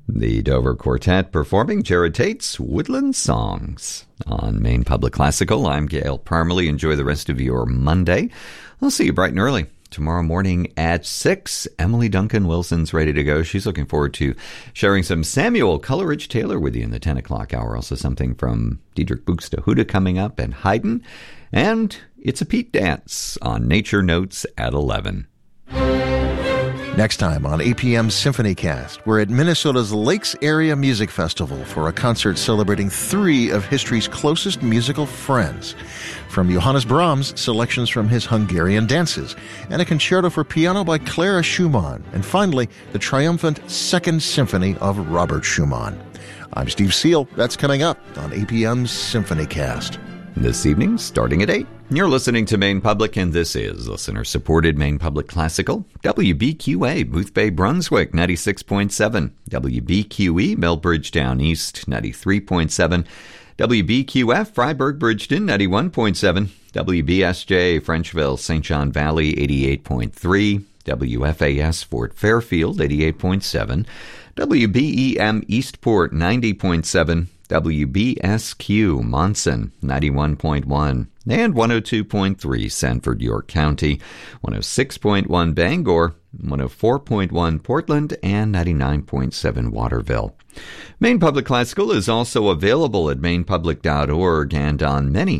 The Dover Quartet performing Jared Tate's Woodland Songs. On Maine Public Classical, I'm Gail Parmalee. Enjoy the rest of your Monday. I'll see you bright and early tomorrow morning at 6. Emily Duncan Wilson's ready to go. She's looking forward to sharing some Samuel Coleridge Taylor with you in the 10 o'clock hour. Also something from Diedrich Buxtehude coming up and Haydn. And It's a Pete Dance on Nature Notes at 11. Next time on APM Symphony Cast, we're at Minnesota's Lakes Area Music Festival for a concert celebrating 3 of history's closest musical friends. From Johannes Brahms, selections from his Hungarian dances, and a concerto for piano by Clara Schumann, and finally, the triumphant Second Symphony of Robert Schumann. I'm Steve Seal. That's coming up on APM's Symphony Cast. This evening, starting at 8. You're listening to Maine Public, and this is listener-supported Maine Public Classical. WBQA, Boothbay, Brunswick, 96.7. WBQE, Millbridgetown East, 93.7. WBQF, Freiburg, Bridgeton, 91.7. WBSJ, Frenchville, St. John Valley, 88.3. WFAS, Fort Fairfield, 88.7. WBEM, Eastport, 90.7. WBSQ, Monson, 91.1, and 102.3, Sanford, York County, 106.1, Bangor, 104.1, Portland, and 99.7, Waterville. Maine Public Classical is also available at mainepublic.org and on many